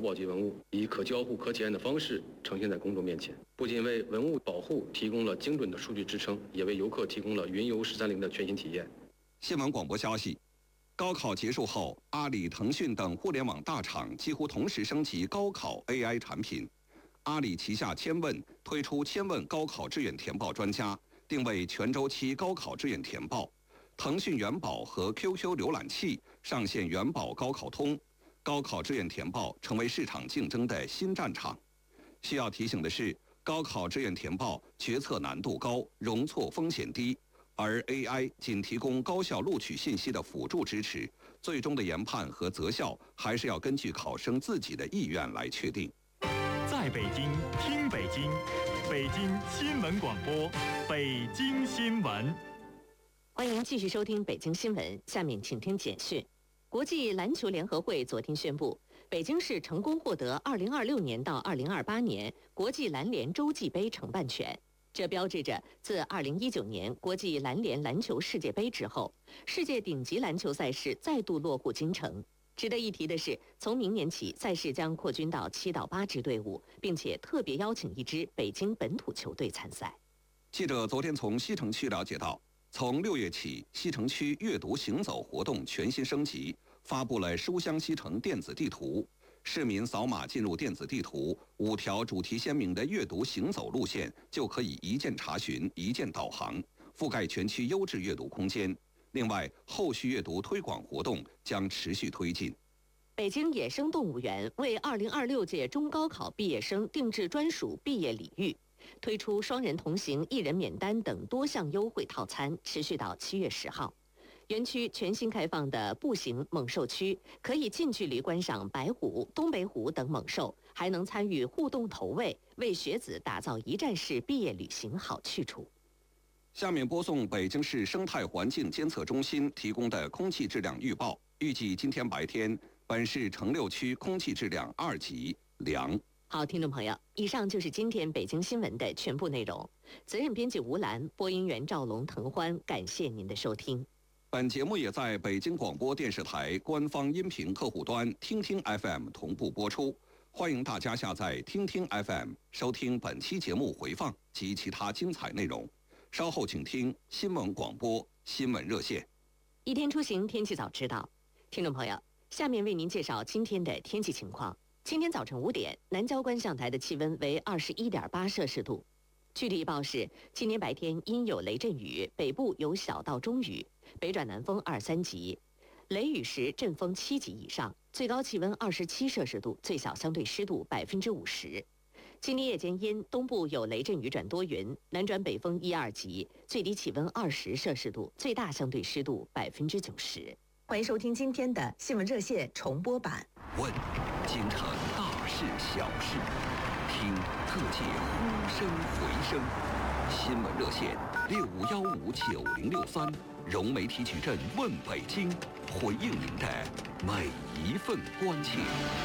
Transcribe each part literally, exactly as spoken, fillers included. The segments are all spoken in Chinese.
保级文物，以可交互、可检验的方式呈现在公众面前，不仅为文物保护提供了精准的数据支撑，也为游客提供了云游十三陵的全新体验。 新闻广播消息：高考结束后，阿里、腾讯等互联网大厂几乎同时升级高考 A I 产品。阿里旗下千问推出千问高考志愿填报专家，定位全周期高考志愿填报。腾讯元宝和 Q Q 浏览器上线元宝高考通，高考志愿填报成为市场竞争的新战场。需要提醒的是，高考志愿填报决策难度高，容错风险低，而 A I 仅提供高校录取信息的辅助支持，最终的研判和择校还是要根据考生自己的意愿来确定。 在北京听北京，北京新闻广播，北京新闻。 欢迎继续收听北京新闻，下面请听简讯。国际篮球联合会昨天宣布，北京市成功获得二零二六年到二零二八年国际篮联洲际杯承办权。这标志着自二零一九年国际篮联篮球世界杯之后，世界顶级篮球赛事再度落户京城。值得一提的是，从明年起，赛事将扩军到七到八支队伍，并且特别邀请一支北京本土球队参赛。 记者昨天从西城区了解到，从六月起，西城区阅读行走活动全新升级，发布了书香西城电子地图。市民扫码进入电子地图，五条主题鲜明的阅读行走路线就可以一键查询、一键导航，覆盖全区优质阅读空间。另外，后续阅读推广活动将持续推进。 北京野生动物园为二零二六届中高考毕业生定制专属毕业礼遇，推出双人同行、一人免单等多项优惠套餐，持续到七月十号。园区全新开放的步行猛兽区，可以近距离观赏白虎、东北虎等猛兽，还能参与互动投喂，为学子打造一站式毕业旅行好去处。 下面播送北京市生态环境监测中心提供的空气质量预报。预计今天白天，本市城六区空气质量二级良。 好，听众朋友，以上就是今天北京新闻的全部内容。责任编辑吴兰，播音员赵龙、滕欢，感谢您的收听。 本节目也在北京广播电视台官方音频客户端听听 F M 同步播出，欢迎大家下载听听 F M 收听本期节目回放及其他精彩内容。稍后请听新闻广播新闻热线。 一天出行，天气早知道。听众朋友，下面为您介绍今天的天气情况。今天早晨五点，南郊观象台的气温为二十一点八摄氏度。具体预报是，今天白天阴有雷阵雨，北部有小到中雨，北转南风二三级，雷雨时阵风七级以上，最高气温二十七摄氏度，最小相对湿度百分之五十。今天夜间阴，东部有雷阵雨转多云，南转北风一二级，最低气温二十摄氏度，最大相对湿度百分之九十。欢迎收听今天的新闻热线重播版。 问京城大事小事，听各界呼声回声。新闻热线六五幺五九零六三，融媒体矩阵问北京，回应您的每一份关切。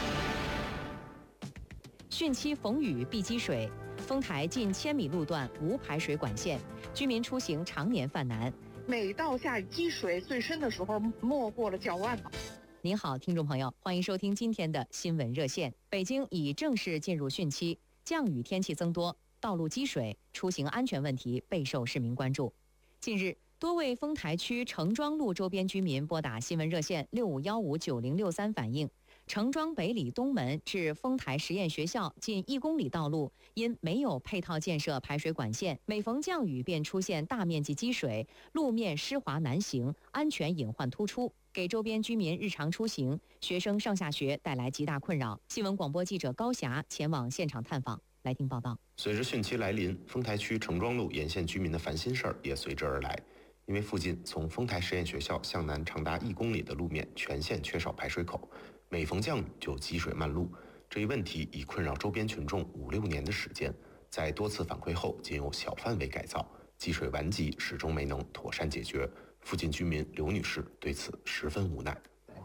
汛期逢雨必积水，丰台近千米路段无排水管线，居民出行常年犯难。 每到下雨积水最深的时候，没过了脚腕吧。 您好，听众朋友，欢迎收听今天的新闻热线。北京已正式进入汛期，降雨天气增多，道路积水，出行安全问题备受市民关注。近日，多位丰台区城庄路周边居民拨打新闻热线六五幺五九零六三反映，城庄北里东门至丰台实验学校近一公里道路因没有配套建设排水管线，每逢降雨便出现大面积积水，路面湿滑难行，安全隐患突出，给周边居民日常出行、学生上下学带来极大困扰。新闻广播记者高霞前往现场探访，来听报道。 随着汛期来临，丰台区城庄路沿线居民的烦心事儿也随之而来。因为附近从丰台实验学校向南长达一公里的路面全线缺少排水口，每逢降雨就积水漫路。这一问题已困扰周边群众五六年的时间，在多次反馈后，仅有小范围改造，积水顽疾始终没能妥善解决。附近居民刘女士对此十分无奈。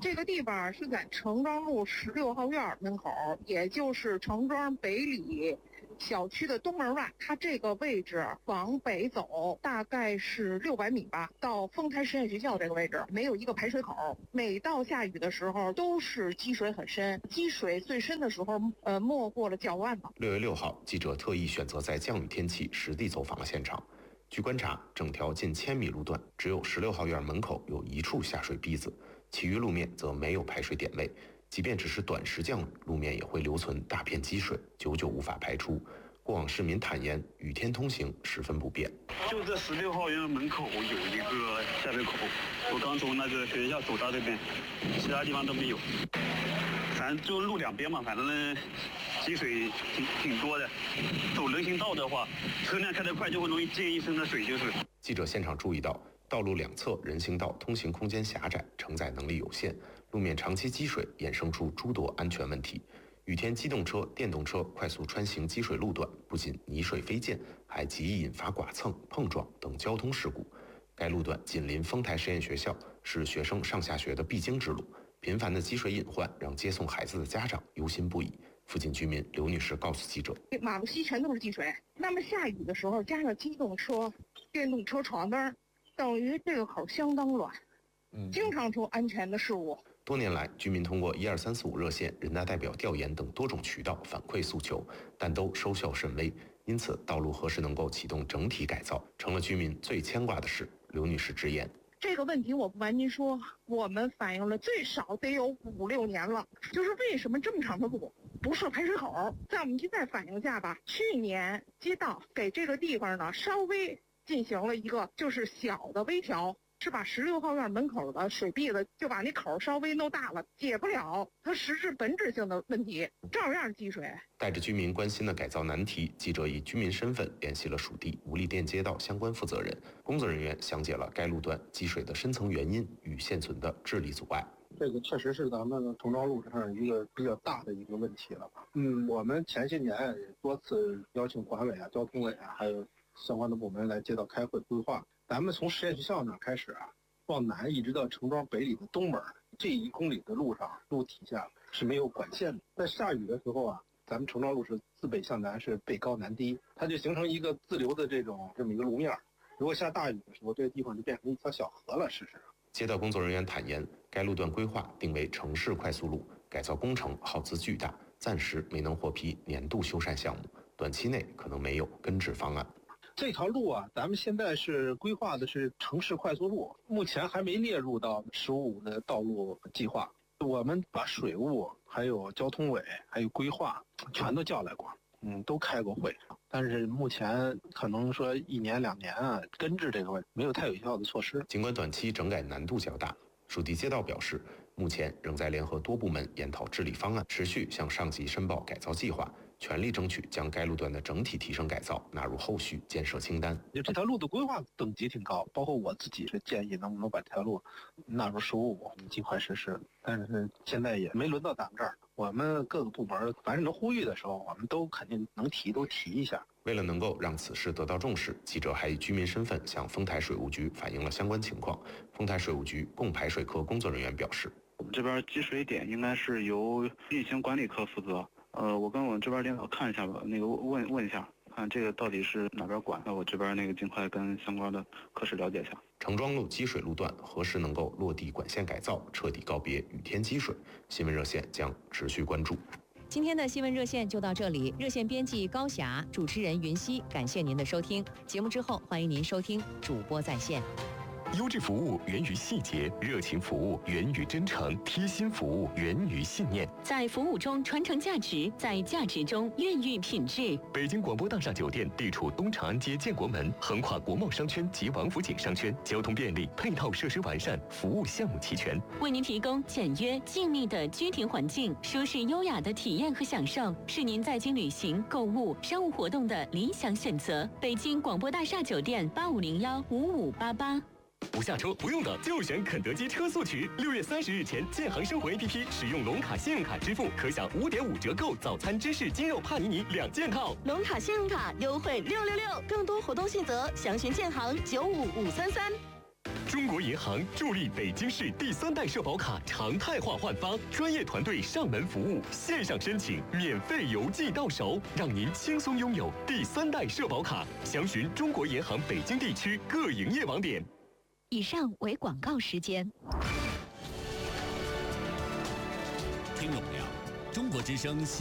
这个地方是在城庄路十六号院门口，也就是城庄北里小区的东门外。它这个位置往北走大概是六百米吧，到丰台实验学校这个位置没有一个排水口，每到下雨的时候都是积水很深，积水最深的时候呃没过了脚腕子。 六月六号，记者特意选择在降雨天气实地走访了现场。据观察，整条近千米路段只有十六号院门口有一处下水逼子，其余路面则没有排水点位。即便只是短时降雨，路面也会留存大片积水，久久无法排出。过往市民坦言，雨天通行十分不便。 就这十六号院门口有一个下水口，我刚从那个学校走到这边，其他地方都没有。反正就路两边嘛，反正呢积水挺挺多的。走人行道的话，车辆开得快就会容易溅一身的水，就是。 记者现场注意到，道路两侧人行道通行空间狭窄，承载能力有限，路面长期积水，衍生出诸多安全问题。雨天机动车、电动车快速穿行积水路段，不仅泥水飞溅，还极易引发剐蹭、碰撞等交通事故。该路段紧邻丰台实验学校，是学生上下学的必经之路，频繁的积水隐患让接送孩子的家长忧心不已。附近居民刘女士告诉记者：“ 马路西全都是积水，那么下雨的时候加上机动车、电动车闯灯，等于这个口相当乱，经常出安全的事故。” 多年来，居民通过一二三四五热线、人大代表调研等多种渠道反馈诉求，但都收效甚微。因此，道路何时能够启动整体改造，成了居民最牵挂的事。刘女士直言：“ 这个问题我不瞒您说，我们反映了最少得有五六年了。就是为什么这么长的路不设排水口？在我们一再反映下吧，去年街道给这个地方呢稍微进行了一个就是小的微调。”是把十六号院门口的水壁子就把那口稍微弄大了，解不了它实质本质性的问题，照样积水。 带着居民关心的改造难题，记者以居民身份联系了属地无力店街道相关负责人，工作人员详解了该路段积水的深层原因与现存的治理阻碍。 这个确实是咱们城庄路上一个比较大的一个问题了吧？嗯，我们前些年也多次邀请管委啊、交通委啊，还有相关的部门来街道开会规划。咱们从实验学校那开始啊，往南一直到城庄北里的东门，这一公里的路上路体下是没有管线的。在下雨的时候啊，咱们城庄路是自北向南，是背高南低，它就形成一个自流的这种这么一个路面。如果下大雨的时候，这个地方就变成一条小河了。事实上， 街道工作人员坦言，该路段规划定为城市快速路，改造工程耗资巨大，暂时没能获批年度修缮项目，短期内可能没有根治方案。 这条路啊，咱们现在是规划的是城市快速路，目前还没列入到十五的道路计划。我们把水务、还有交通委、还有规划全都叫来过，嗯，都开过会。但是目前可能说一年两年啊，根治这个问题没有太有效的措施。 尽管短期整改难度较大，属地街道表示，目前仍在联合多部门研讨治理方案，持续向上级申报改造计划。全力争取将该路段的整体提升改造纳入后续建设清单。 就这条路的规划等级挺高，包括我自己是建议能不能把这条路纳入十五，尽快实施。但是现在也没轮到咱们这儿，我们各个部门凡是能呼吁的时候，我们都肯定能提，都提一下。 为了能够让此事得到重视，记者还以居民身份向丰台水务局反映了相关情况。丰台水务局供排水科工作人员表示， 我们这边积水点应该是由运行管理科负责。呃，我跟我们这边领导看一下吧，那个问问一下，看这个到底是哪边管，那我这边那个尽快跟相关的科室了解一下。 城庄路积水路段何时能够落地管线改造，彻底告别雨天积水？新闻热线将持续关注。 今天的新闻热线就到这里，热线编辑高霞，主持人云溪，感谢您的收听。节目之后，欢迎您收听主播在线。 优质服务源于细节，热情服务源于真诚，贴心服务源于信念。 在服务中传承价值，在价值中孕育品质。 北京广播大厦酒店地处东长安街建国门，横跨国贸商圈及王府井商圈，交通便利，配套设施完善，服务项目齐全， 为您提供简约静谧的居庭环境，舒适优雅的体验和享受，是您在京旅行、购物、商务活动的理想选择。北京广播大厦酒店八五零幺五五八八。 不下车不用等，就选肯德基车速渠。六月三十日前，建行生活 A P P 使用龙卡信用卡支付，可享五点五折购早餐芝士鸡肉帕尼尼两件套。 龙卡信用卡优惠六六六，更多活动细则详询建行九五五三三。 中国银行助力北京市第三代社保卡常态化换发，专业团队上门服务，线上申请，免费邮寄到手，让您轻松拥有第三代社保卡。详询中国银行北京地区各营业网点。 以上为广告时间。 听懂了？中国之声新。